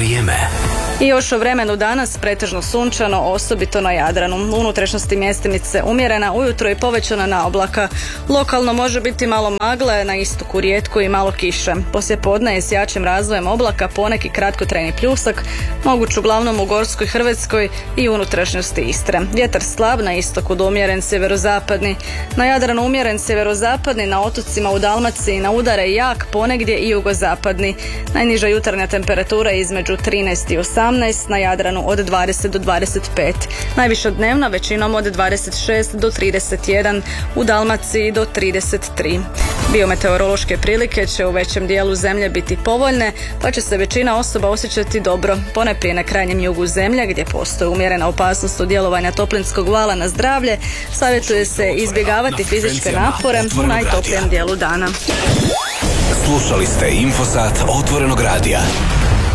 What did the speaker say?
Vrijeme. I još o vremenu danas pretežno sunčano, osobito na Jadranu. U unutrašnjosti mjestimice umjerena, ujutro i povećana naoblaka. Lokalno može biti malo magle, na istoku rijetko i malo kiše. Poslijepodne je s jačim razvojem oblaka poneki kratkotrajni pljusak, moguć uglavnom u Gorskoj, Hrvatskoj i unutrašnjosti Istre. Vjetar slab, na istoku do umjeren sjeverozapadni. Na Jadranu umjeren sjeverozapadni, na otocima u Dalmaciji na udare jak, ponegdje i jugozapadni. Najniža jutarnja temperatura je između 13 i 18, na Jadranu od 20 do 25. Najviša dnevna većinom od 26 do 31, u Dalmaciji do 33. Biometeorološke prilike će u većem dijelu zemlje biti povoljne, pa će se većina osoba osjećati dobro, ponajprije na krajnjem jugu zemlje gdje postoji umjerena opasnost od djelovanja toplinskog vala na zdravlje. Savjetuje se izbjegavati fizičke napore u najtoplijem dijelu dana. Slušali ste Infosat Otvorenog radija.